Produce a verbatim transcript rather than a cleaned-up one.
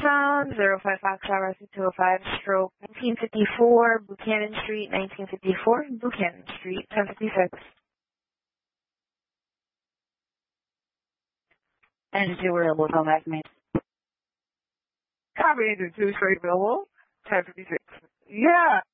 Sound, zero five Foxtrot, Rusty two oh five, stroke nineteen fifty-four, Buchanan Street, nineteen fifty-four, Buchanan Street, ten fifty-six. Engine two available, come back to me. Copy engine two, straight available, ten fifty-six. Yeah.